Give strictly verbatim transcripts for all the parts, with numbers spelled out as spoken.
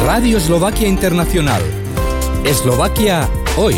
Radio Eslovaquia Internacional. Eslovaquia hoy.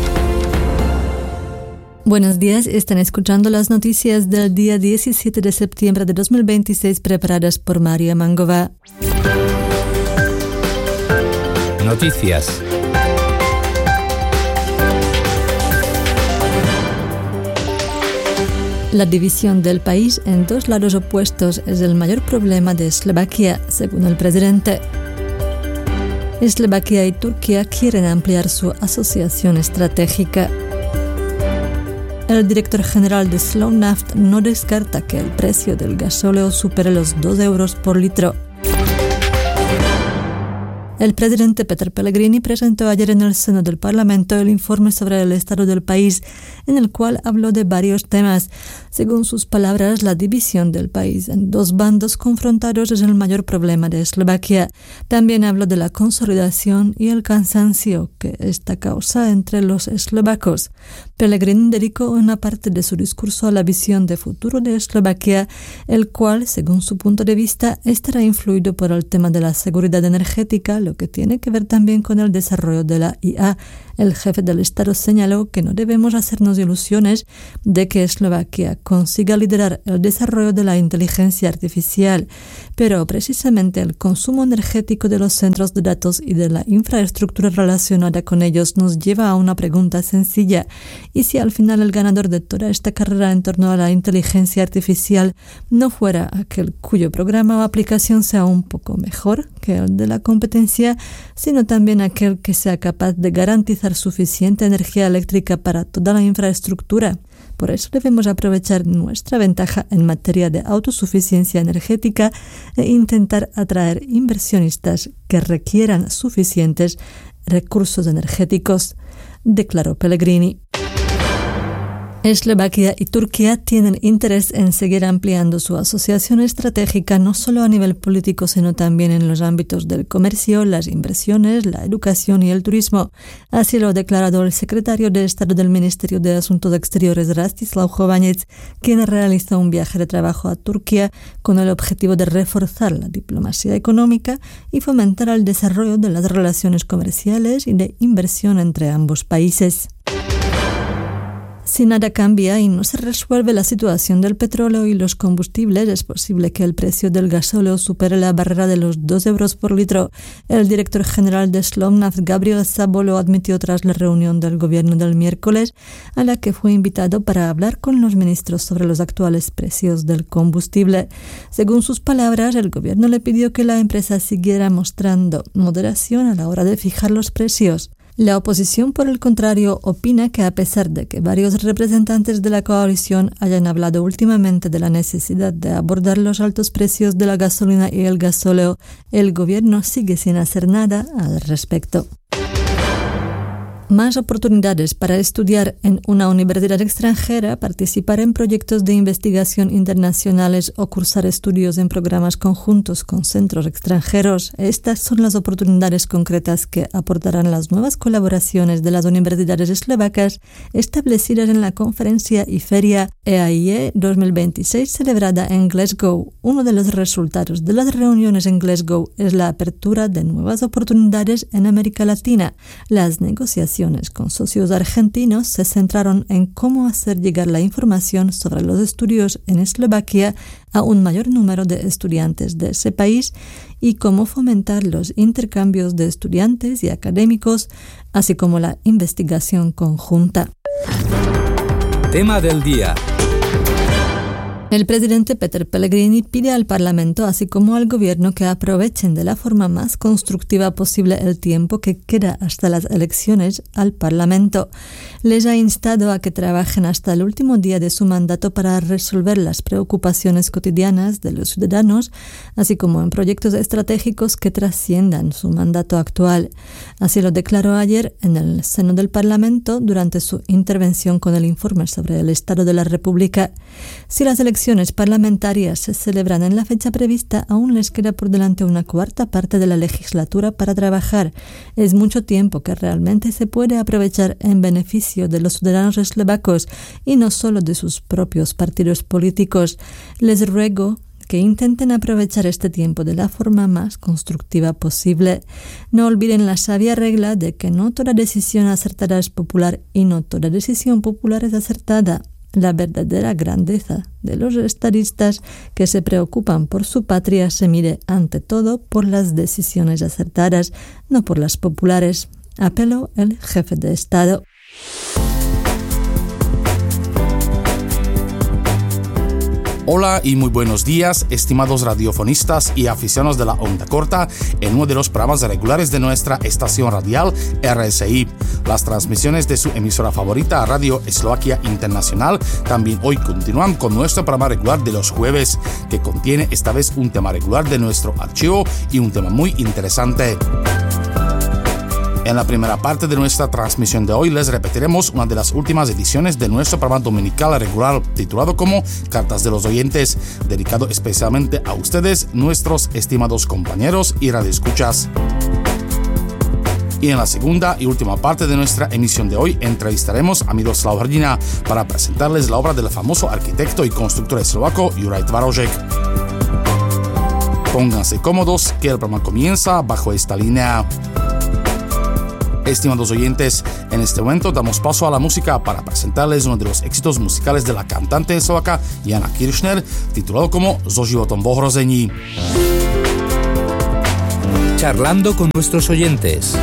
Buenos días, están escuchando las noticias del día diecisiete de septiembre de dos mil veintiséis preparadas por María Mangova. Noticias. La división del país en dos lados opuestos es el mayor problema de Eslovaquia, según el presidente. Eslovaquia y Turquía quieren ampliar su asociación estratégica. El director general de Slovnaft no descarta que el precio del gasóleo supere los dos euros por litro. El presidente Peter Pellegrini presentó ayer en el seno del Parlamento el informe sobre el estado del país, en el cual habló de varios temas. Según sus palabras, la división del país en dos bandos confrontados es el mayor problema de Eslovaquia. También habló de la consolidación y el cansancio que esta causa entre los eslovacos. Pellegrini dedicó una parte de su discurso a la visión de futuro de Eslovaquia, el cual, según su punto de vista, estará influido por el tema de la seguridad energética, lo que tiene que ver también con el desarrollo de la I A. El jefe del Estado señaló que no debemos hacernos ilusiones de que Eslovaquia consiga liderar el desarrollo de la inteligencia artificial, pero precisamente el consumo energético de los centros de datos y de la infraestructura relacionada con ellos nos lleva a una pregunta sencilla: ¿y si al final el ganador de toda esta carrera en torno a la inteligencia artificial no fuera aquel cuyo programa o aplicación sea un poco mejor que el de la competencia, sino también aquel que sea capaz de garantizar suficiente energía eléctrica para toda la infraestructura? Por eso debemos aprovechar nuestra ventaja en materia de autosuficiencia energética e intentar atraer inversionistas que requieran suficientes recursos energéticos, declaró Pellegrini. Eslovaquia y Turquía tienen interés en seguir ampliando su asociación estratégica no solo a nivel político, sino también en los ámbitos del comercio, las inversiones, la educación y el turismo. Así lo ha declarado el secretario de Estado del Ministerio de Asuntos Exteriores, Rastislav Chovanec, quien realiza un viaje de trabajo a Turquía con el objetivo de reforzar la diplomacia económica y fomentar el desarrollo de las relaciones comerciales y de inversión entre ambos países. Si nada cambia y no se resuelve la situación del petróleo y los combustibles, es posible que el precio del gasóleo supere la barrera de los dos euros por litro. El director general de Slovnaft, Gabriel Szabo, lo admitió tras la reunión del gobierno del miércoles, a la que fue invitado para hablar con los ministros sobre los actuales precios del combustible. Según sus palabras, el gobierno le pidió que la empresa siguiera mostrando moderación a la hora de fijar los precios. La oposición, por el contrario, opina que a pesar de que varios representantes de la coalición hayan hablado últimamente de la necesidad de abordar los altos precios de la gasolina y el gasóleo, el gobierno sigue sin hacer nada al respecto. Más oportunidades para estudiar en una universidad extranjera, participar en proyectos de investigación internacionales o cursar estudios en programas conjuntos con centros extranjeros. Estas son las oportunidades concretas que aportarán las nuevas colaboraciones de las universidades eslovacas establecidas en la conferencia y feria E A I E dos mil veintiséis celebrada en Glasgow. Uno de los resultados de las reuniones en Glasgow es la apertura de nuevas oportunidades en América Latina. Las negociaciones con socios argentinos se centraron en cómo hacer llegar la información sobre los estudios en Eslovaquia a un mayor número de estudiantes de ese país y cómo fomentar los intercambios de estudiantes y académicos, así como la investigación conjunta. Tema del día. El presidente Peter Pellegrini pide al Parlamento, así como al Gobierno, que aprovechen de la forma más constructiva posible el tiempo que queda hasta las elecciones al Parlamento. Les ha instado a que trabajen hasta el último día de su mandato para resolver las preocupaciones cotidianas de los ciudadanos, así como en proyectos estratégicos que trasciendan su mandato actual. Así lo declaró ayer en el seno del Parlamento durante su intervención con el informe sobre el Estado de la República. Si las elecciones elecciones parlamentarias se celebran en la fecha prevista, aún les queda por delante una cuarta parte de la legislatura para trabajar. Es mucho tiempo que realmente se puede aprovechar en beneficio de los ciudadanos eslovacos y no solo de sus propios partidos políticos. Les ruego que intenten aprovechar este tiempo de la forma más constructiva posible. No olviden la sabia regla de que no toda decisión acertada es popular y no toda decisión popular es acertada. La verdadera grandeza de los estadistas que se preocupan por su patria se mide ante todo por las decisiones acertadas, no por las populares. Apeló el jefe de Estado. Hola y muy buenos días, estimados radiofonistas y aficionados de la onda corta, en uno de los programas regulares de nuestra estación radial R S I. Las transmisiones de su emisora favorita, Radio Eslovaquia Internacional, también hoy continúan con nuestro programa regular de los jueves, que contiene esta vez un tema regular de nuestro archivo y un tema muy interesante. En la primera parte de nuestra transmisión de hoy les repetiremos una de las últimas ediciones de nuestro programa dominical regular titulado como Cartas de los Oyentes, dedicado especialmente a ustedes, nuestros estimados compañeros y radioescuchas. Y en la segunda y última parte de nuestra emisión de hoy entrevistaremos a Miroslav Hrdina para presentarles la obra del famoso arquitecto y constructor eslovaco Juraj Tvarožek. Pónganse cómodos que el programa comienza bajo esta línea. Estimados oyentes, en este momento damos paso a la música para presentarles uno de los éxitos musicales de la cantante eslovaca Jana Kiršner, titulado como So životom v ohrození. Charlando con nuestros oyentes.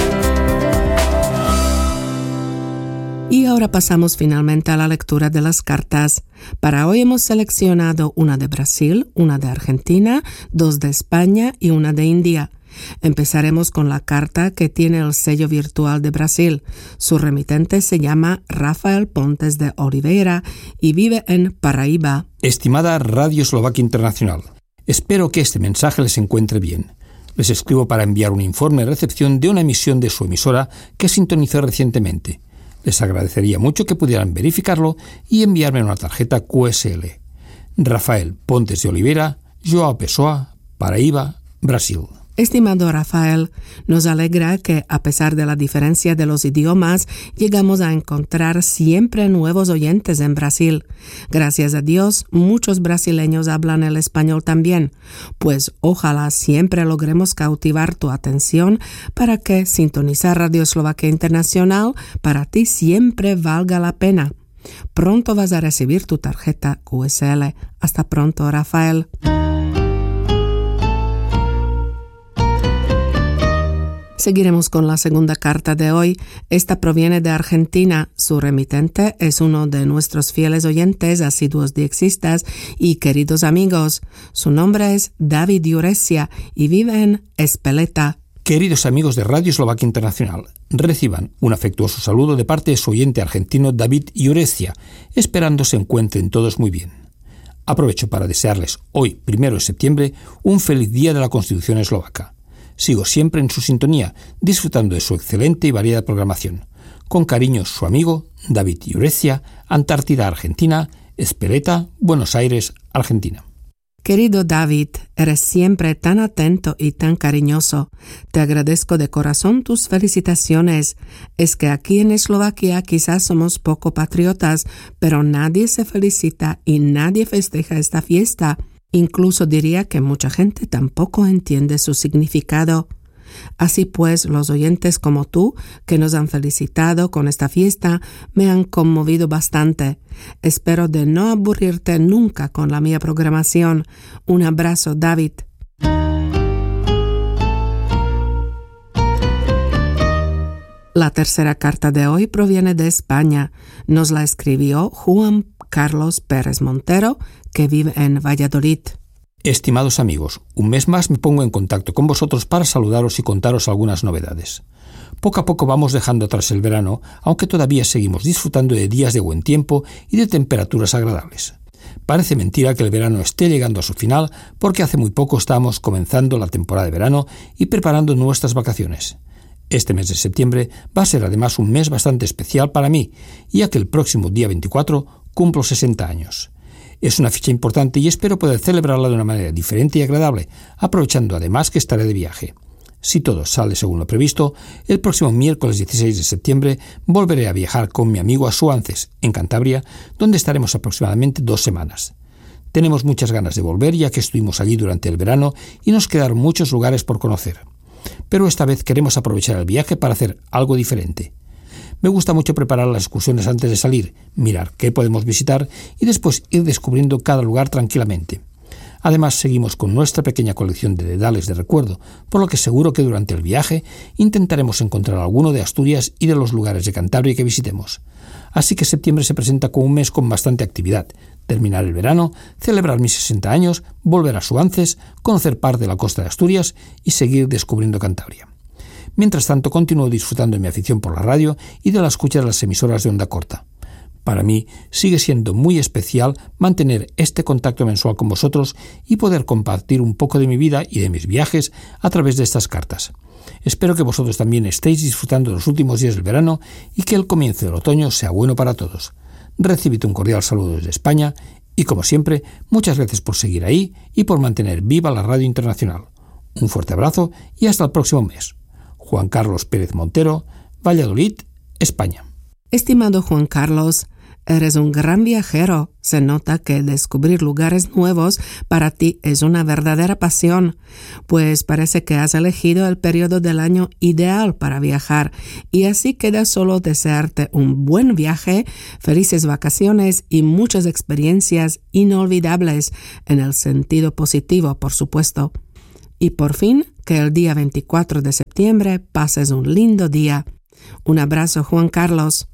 Y ahora pasamos finalmente a la lectura de las cartas. Para hoy hemos seleccionado una de Brasil, una de Argentina, dos de España y una de India. Empezaremos con la carta que tiene el sello virtual de Brasil. Su remitente se llama Rafael Pontes de Oliveira y vive en Paraíba. Estimada Radio Eslovaquia Internacional, espero que este mensaje les encuentre bien. Les escribo para enviar un informe de recepción de una emisión de su emisora que sintonicé recientemente. Les agradecería mucho que pudieran verificarlo y enviarme una tarjeta Q S L. Rafael Pontes de Oliveira, João Pessoa, Paraíba, Brasil. Estimado Rafael, nos alegra que, a pesar de la diferencia de los idiomas, llegamos a encontrar siempre nuevos oyentes en Brasil. Gracias a Dios, muchos brasileños hablan el español también, pues ojalá siempre logremos cautivar tu atención para que sintonizar Radio Eslovaquia Internacional para ti siempre valga la pena. Pronto vas a recibir tu tarjeta Q S L. Hasta pronto, Rafael. Seguiremos con la segunda carta de hoy. Esta proviene de Argentina. Su remitente es uno de nuestros fieles oyentes, asiduos diexistas y queridos amigos. Su nombre es David Juresia y vive en Espeleta. Queridos amigos de Radio Eslovaquia Internacional, reciban un afectuoso saludo de parte de su oyente argentino David Juresia, esperando se encuentren todos muy bien. Aprovecho para desearles hoy, primero de septiembre, un feliz día de la Constitución eslovaca. Sigo siempre en su sintonía, disfrutando de su excelente y variada programación. Con cariño, su amigo David Juresia, Antártida, Argentina, Espeleta, Buenos Aires, Argentina. Querido David, eres siempre tan atento y tan cariñoso. Te agradezco de corazón tus felicitaciones. Es que aquí en Eslovaquia quizás somos poco patriotas, pero nadie se felicita y nadie festeja esta fiesta. Incluso diría que mucha gente tampoco entiende su significado. Así pues, los oyentes como tú, que nos han felicitado con esta fiesta, me han conmovido bastante. Espero de no aburrirte nunca con la mía programación. Un abrazo, David. La tercera carta de hoy proviene de España. Nos la escribió Juan Carlos Pérez Montero, que vive en Valladolid. Estimados amigos, un mes más me pongo en contacto con vosotros para saludaros y contaros algunas novedades. Poco a poco vamos dejando atrás el verano, aunque todavía seguimos disfrutando de días de buen tiempo y de temperaturas agradables. Parece mentira que el verano esté llegando a su final, porque hace muy poco estábamos comenzando la temporada de verano y preparando nuestras vacaciones. Este mes de septiembre va a ser además un mes bastante especial para mí, ya que el próximo día veinticuatro cumplo sesenta años. Es una fecha importante y espero poder celebrarla de una manera diferente y agradable, aprovechando además que estaré de viaje. Si todo sale según lo previsto, el próximo miércoles dieciséis de septiembre volveré a viajar con mi amigo a Suances, en Cantabria, donde estaremos aproximadamente dos semanas. Tenemos muchas ganas de volver, ya que estuvimos allí durante el verano y nos quedaron muchos lugares por conocer. Pero esta vez queremos aprovechar el viaje para hacer algo diferente. Me gusta mucho preparar las excursiones antes de salir, mirar qué podemos visitar y después ir descubriendo cada lugar tranquilamente. Además, seguimos con nuestra pequeña colección de dedales de recuerdo, por lo que seguro que durante el viaje intentaremos encontrar alguno de Asturias y de los lugares de Cantabria que visitemos. Así que septiembre se presenta como un mes con bastante actividad. Terminar el verano, celebrar mis sesenta años, volver a Suances, conocer parte de la costa de Asturias y seguir descubriendo Cantabria. Mientras tanto, continúo disfrutando de mi afición por la radio y de la escucha de las emisoras de onda corta. Para mí sigue siendo muy especial mantener este contacto mensual con vosotros y poder compartir un poco de mi vida y de mis viajes a través de estas cartas. Espero que vosotros también estéis disfrutando de los últimos días del verano y que el comienzo del otoño sea bueno para todos. Recibid un cordial saludo desde España y, como siempre, muchas gracias por seguir ahí y por mantener viva la radio internacional. Un fuerte abrazo y hasta el próximo mes. Juan Carlos Pérez Montero, Valladolid, España. Estimado Juan Carlos, eres un gran viajero. Se nota que descubrir lugares nuevos para ti es una verdadera pasión, pues parece que has elegido el periodo del año ideal para viajar y así queda solo desearte un buen viaje, felices vacaciones y muchas experiencias inolvidables en el sentido positivo, por supuesto. Y por fin, que el día veinticuatro de septiembre pases un lindo día. Un abrazo, Juan Carlos.